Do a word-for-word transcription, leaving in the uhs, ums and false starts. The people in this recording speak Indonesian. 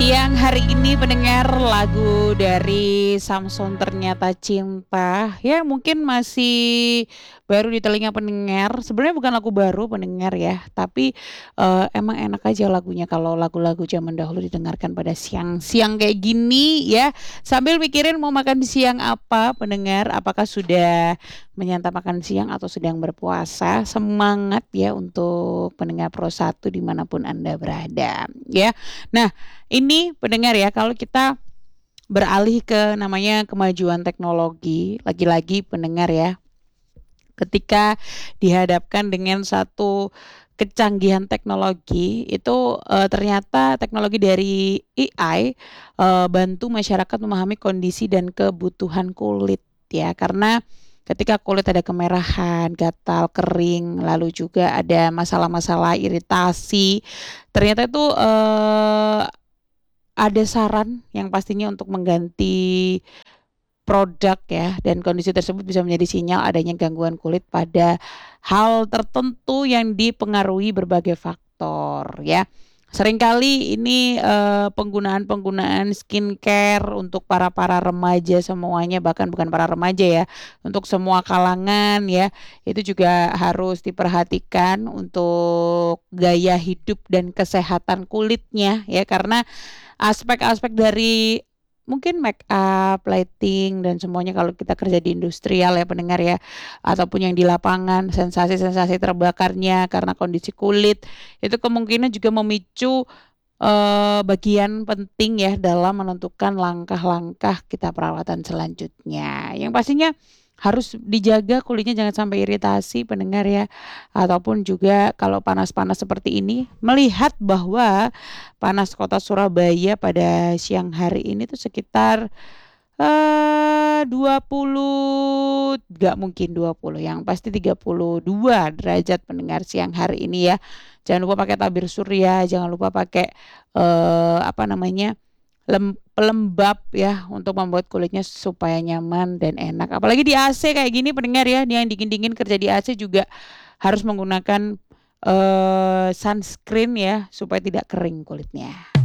Siang hari ini pendengar lagu dari Samson Ternyata Cinta, ya mungkin masih baru di telinga pendengar, sebenarnya bukan lagu baru pendengar ya, tapi, eee, emang enak aja lagunya kalau lagu-lagu zaman dahulu didengarkan pada siang-siang kayak gini ya, sambil mikirin mau makan siang apa pendengar, apakah sudah menyantap makan siang atau sedang berpuasa, semangat ya untuk pendengar Pro satu dimanapun Anda berada ya. Nah, ini pendengar ya, kalau kita beralih ke namanya kemajuan teknologi, lagi-lagi pendengar ya, ketika dihadapkan dengan satu kecanggihan teknologi itu, eee, ternyata teknologi dari A I, eee, bantu masyarakat memahami kondisi dan kebutuhan kulit ya. Karena ketika kulit ada kemerahan, gatal, kering, lalu juga ada masalah-masalah iritasi, ternyata itu, eee ada saran yang pastinya untuk mengganti produk ya, dan kondisi tersebut bisa menjadi sinyal adanya gangguan kulit pada hal tertentu yang dipengaruhi berbagai faktor ya. Seringkali ini, eee, penggunaan-penggunaan skincare untuk para-para remaja semuanya, bahkan bukan para remaja ya, untuk semua kalangan ya, itu juga harus diperhatikan untuk gaya hidup dan kesehatan kulitnya ya, karena aspek-aspek dari mungkin make up, lighting, dan semuanya kalau kita kerja di industrial ya pendengar ya, ataupun yang di lapangan, sensasi-sensasi terbakarnya karena kondisi kulit, itu kemungkinan juga memicu, eee, bagian penting ya dalam menentukan langkah-langkah kita perawatan selanjutnya. Yang pastinya harus dijaga kulitnya jangan sampai iritasi pendengar ya, ataupun juga kalau panas-panas seperti ini, melihat bahwa panas kota Surabaya pada siang hari ini tuh sekitar, eee, dua puluh nggak mungkin dua puluh, yang pasti tiga puluh dua derajat pendengar siang hari ini ya. Jangan lupa pakai tabir surya, jangan lupa pakai, eee, apa namanya, lem pelembab ya untuk membuat kulitnya supaya nyaman dan enak. Apalagi di A C kayak gini pendengar ya, yang dingin-dingin kerja di A C juga harus menggunakan, eee, sunscreen ya supaya tidak kering kulitnya.